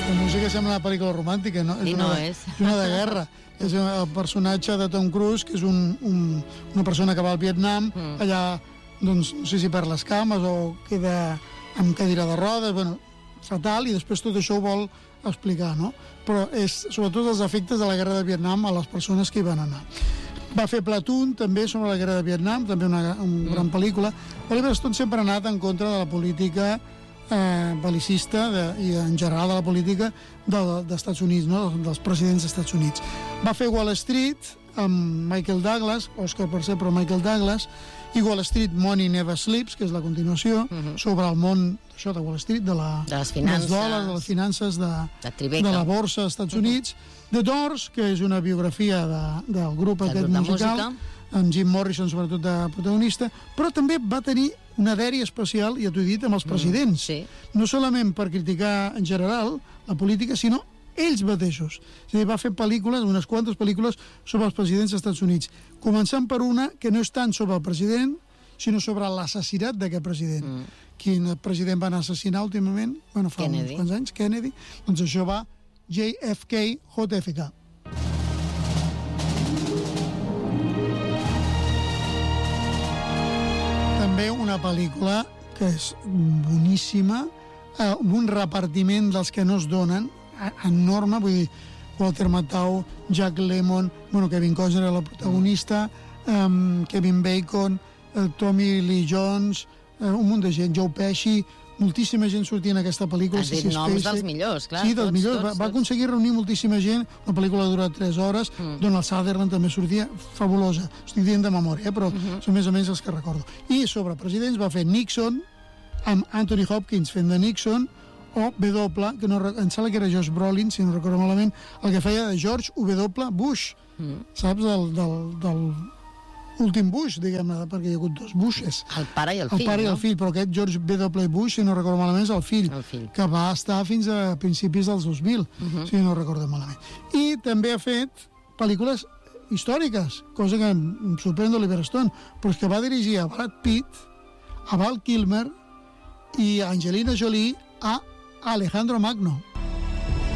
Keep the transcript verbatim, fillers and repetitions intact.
La música sembla una pel·lícula romàntica, no? I és no una, és. És una de guerra. És el personatge de Tom Cruise, que és un, un, una persona que va al Vietnam, mm. allà, doncs, no sé si per les cames o queda amb cadira de rodes, bueno, fatal, i després tot això ho vol explicar, no? Però és sobretot els efectes de la guerra de Vietnam a les persones que hi van anar. Va fer Platoon, també, sobre la guerra de Vietnam, també una, una mm. gran pel·lícula. Oliver Stone sempre ha anat en contra de la política eh, bel·licista de, i en general de la política de, dels Estats Units, no? Dels presidents dels Estats Units. Va fer Wall Street amb Michael Douglas, Oscar per ser, però Michael Douglas, i Wall Street Money Never Sleeps, que és la continuació, uh-huh. sobre el món això de Wall Street, de, la, de les finances, dels dòlars, de les finances, de, de, de la borsa als Estats Units. Uh-huh. The Doors, que és una biografia de, del grup del aquest grup musical, amb Jim Morrison sobretot de protagonista, però també va tenir una dèria especial, ja t'ho he dit, amb els presidents. Mm, sí. No solament per criticar en general la política, sinó ells mateixos. És a dir, va fer pel·lícules, unes quantes pel·lícules sobre els presidents dels Estats Units, començant per una que no és tant sobre el president, sinó sobre l'assassinat d'aquest president. Mm. Quin president van assassinar últimament? Bueno, fa Kennedy. uns quants anys, Kennedy. Doncs això va J F K, J F K. També una pel·lícula que és boníssima, eh, un repartiment dels que no es donen, enorme, vull dir, Walter Matthau, Jack Lemmon, bueno, Kevin Costner era la protagonista, um, Kevin Bacon, uh, Tommy Lee Jones, uh, un munt de gent, Joe Pesci, moltíssima gent sortia en aquesta pel·lícula. Has dit noms dels millors, clar. Sí, dels tots, millors. Tots, va, tots. va aconseguir reunir moltíssima gent. La pel·lícula ha durat tres hores. Mm. Donald Sutherland també sortia. Fabulosa. Estic dient de memòria, eh? Però mm-hmm. són més o menys els que recordo. I sobre presidents va fer Nixon, amb Anthony Hopkins fent de Nixon, o W, que no, em sembla que era Josh Brolin, si no recordo malament, el que feia de George W. Bush, mm. saps? Del, del, del últim Bush, diguem-ne, perquè hi ha hagut dos Bushes. El pare i el, el fill, pare no? i el fill, però aquest George W. Bush, si no recordo malament, és el fill, el fill. que va estar fins a principis dels dos mil, uh-huh. si no recordo malament. I també ha fet pel·lícules històriques, cosa que em sorprèn d'Oliver Stone, però és que va dirigir a Brad Pitt, a Val Kilmer i a Angelina Jolie, a Alejandro Magno.